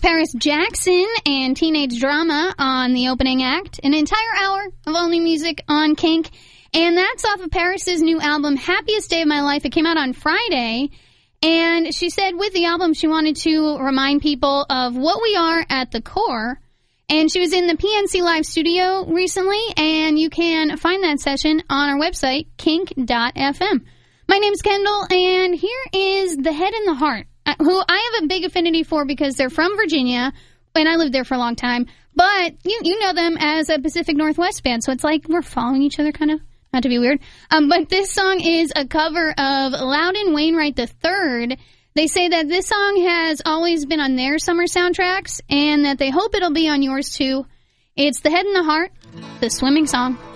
Paris Jackson and Teenage Drama on the opening act. An entire hour of only music on Kink. And that's off of Paris's new album, Happiest Day of My Life. It came out on Friday. And she said with the album she wanted to remind people of what we are at the core. And she was in the PNC Live studio recently, and you can find that session on our website, kink.fm. My name's Kendall, and here is The Head and the Heart, who I have a big affinity for because they're from Virginia, and I lived there for a long time. But you know them as a Pacific Northwest band, so it's like we're following each other, kind of. Not to be weird. But this song is a cover of Loudon Wainwright III. They say that this song has always been on their summer soundtracks and that they hope it'll be on yours too. It's The Head and the Heart, the swimming song.